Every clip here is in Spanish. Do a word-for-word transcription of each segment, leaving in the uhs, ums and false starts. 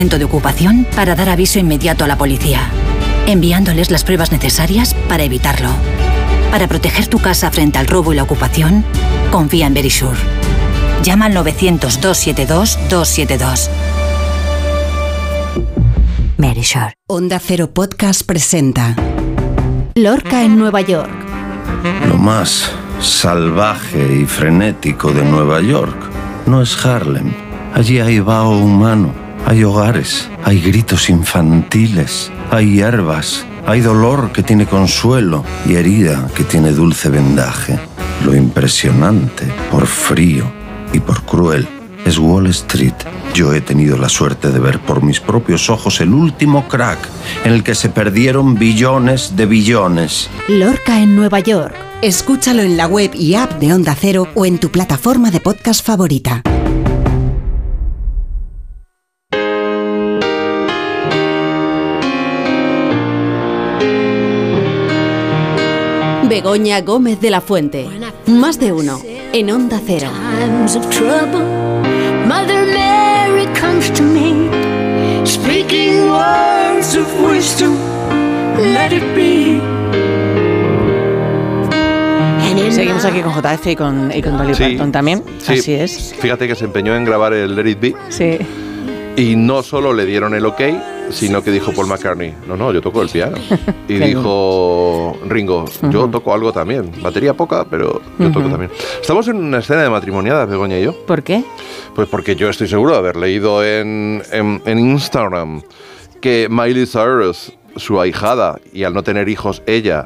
de ocupación para dar aviso inmediato a la policía, enviándoles las pruebas necesarias para evitarlo. Para proteger tu casa frente al robo y la ocupación, confía en Verisure. Llama al novecientos, doscientos setenta y dos, doscientos setenta y dos. Verisure. Onda Cero Podcast presenta Lorca en Nueva York. Lo más salvaje y frenético de Nueva York no es Harlem. Allí hay vaho humano, hay hogares, hay gritos infantiles, hay hierbas, hay dolor que tiene consuelo y herida que tiene dulce vendaje. Lo impresionante, por frío y por cruel, es Wall Street. Yo he tenido la suerte de ver por mis propios ojos el último crack en el que se perdieron billones de billones. Lorca en Nueva York. Escúchalo en la web y app de Onda Cero o en tu plataforma de podcast favorita. Begoña Gómez de la Fuente. Más de uno. En Onda Cero. Mother Mary comes to me, speaking words of wisdom, let it be. Seguimos aquí con J F y con, y con Dolly Sí, Parton también, sí. así es. Fíjate que se empeñó en grabar el Let It Be Sí. y no solo le dieron el ok, sino que dijo Paul McCartney, no, no, yo toco el piano. Y Ringo. dijo Ringo, yo Ujú. toco algo también, batería poca, pero yo toco Ujú. también. Estamos en una escena de matrimoniadas, Begoña y yo. ¿Por qué? Pues porque yo estoy seguro de haber leído en, en, en Instagram que Miley Cyrus, su ahijada, y al no tener hijos ella,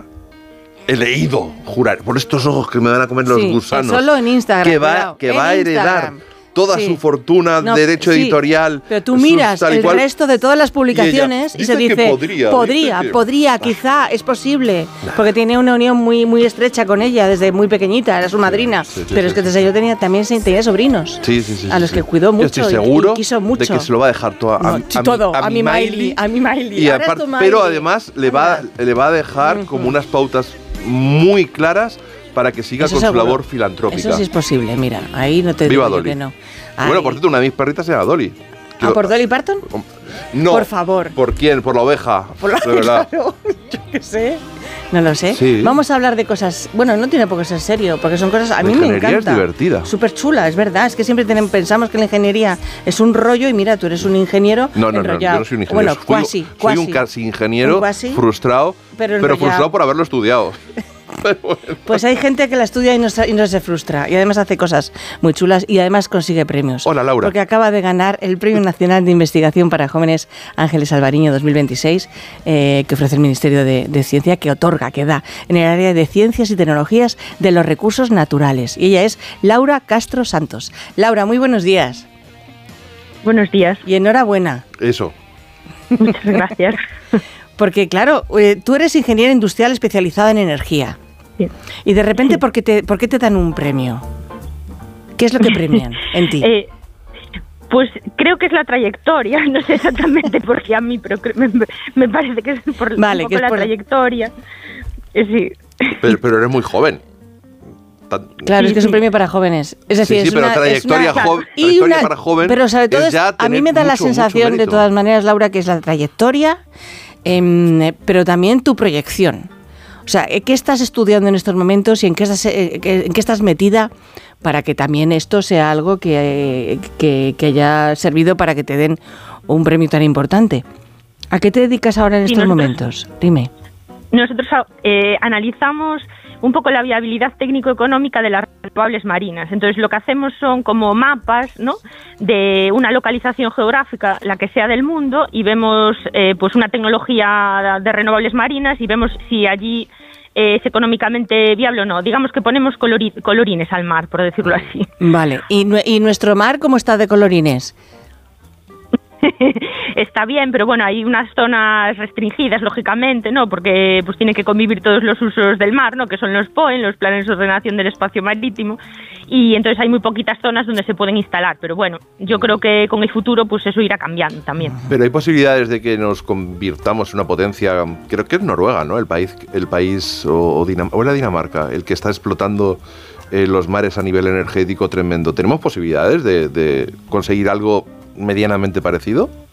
he leído, jurar, por estos ojos que me van a comer los Sí, gusanos, solo en Instagram, que va, cuidado, que en va a heredar Instagram. toda Sí. su fortuna, No, derecho sí, editorial. Pero tú sus miras tal y el cual. resto de todas las publicaciones Y y, ella se dice que dice, podría, podría, dice que- podría, quizá, es posible, porque tiene una unión muy muy estrecha con ella desde muy pequeñita, era su madrina, sí, sí, pero sí, es que sí. desde yo tenía también se- tenía sobrinos, Sí, sí, sí, a sí, los sí. que cuidó Yo mucho estoy y- seguro y quiso mucho. de que se lo va a dejar todo a, No, a- a mi- todo, a, a mi Miley, a mi Miley. Y Ahora es aparte- tu Miley. pero además le va, Anda. le va a dejar como unas pautas muy claras para que siga Eso con seguro. su labor filantrópica. Eso sí es posible, mira, ahí no te Viva digo yo Dolly. que no. Bueno, Ahí. por cierto, una de mis perritas se llama Dolly. ¿Ah, por Dolly Parton? No. Por favor. ¿Por quién? Por la oveja. Por la- de verdad. Claro, yo qué sé. No lo sé. Sí. Vamos a hablar de cosas. Bueno, no tiene por qué ser serio, porque son cosas. A La mí me ingeniería encanta. es divertida. Súper chula, es verdad. Es que siempre tenemos, pensamos que la ingeniería es un rollo y mira, tú eres un ingeniero. No, no, no, enrollado. yo no soy un ingeniero. Bueno, Fui- cuasi, soy cuasi. un casi ingeniero Un cuasi, frustrado, pero pero, enrollado. frustrado por haberlo estudiado. Pero bueno. Pues hay gente que la estudia y no, se- y no se frustra. Y además hace cosas muy chulas y además consigue premios. Hola, Laura. Porque acaba de ganar el Premio Nacional de Investigación para Jóvenes Ángeles Alvariño dos mil veintiséis, eh, que ofrece el Ministerio de, de Ciencia, que otorga, que da en el área de Ciencias y Tecnologías de los Recursos Naturales. Y ella es Laura Castro Santos. Laura, muy buenos días. Buenos días, Y enhorabuena. Eso. muchas gracias. Porque, claro, eh, tú eres ingeniera industrial especializada en energía. Sí. Y de repente, ¿por qué te, por qué te dan un premio? ¿Qué es lo que premian en ti? Eh, pues creo que es la trayectoria, no sé exactamente por qué a mí, pero creo- me, me parece que es por Vale, un poco que es la por- trayectoria. Eh, sí. Pero, pero eres muy joven. Tan- Claro, es que es un sí. premio para jóvenes. Es decir, Sí, sí, es pero una, trayectoria es una- joven- y trayectoria una- para joven Pero sobre todo, es es- ya a mí tener me da la mucho, mucho sensación, de mérito. todas maneras, Laura, que es la trayectoria, em, pero también tu proyección. O sea, ¿qué estás estudiando en estos momentos y en qué estás, eh, en qué estás metida para que también esto sea algo que, que, que haya servido para que te den un premio tan importante? ¿A qué te dedicas ahora en Sí, estos nosotros- momentos? Dime. Nosotros eh, analizamos un poco la viabilidad técnico-económica de las renovables marinas. Entonces, lo que hacemos son como mapas, ¿no?, de una localización geográfica, la que sea del mundo, y vemos eh, pues una tecnología de renovables marinas y vemos si allí eh, es económicamente viable o no. Digamos que ponemos colori- colorines al mar, por decirlo así. Vale. ¿Y, nue- y nuestro mar cómo está de colorines? Está bien, pero bueno, hay unas zonas restringidas, lógicamente, ¿no? Porque pues tiene que convivir todos los usos del mar, ¿no? Que son los P O E, los planes de ordenación del espacio marítimo, y entonces hay muy poquitas zonas donde se pueden instalar, pero bueno, yo creo que con el futuro pues eso irá cambiando también. Pero hay posibilidades de que nos convirtamos en una potencia, creo que es Noruega, ¿no? El país, el país o, o, Dinam- o era Dinamarca, el que está explotando eh, los mares a nivel energético tremendo. ¿Tenemos posibilidades de, de conseguir algo medianamente parecido?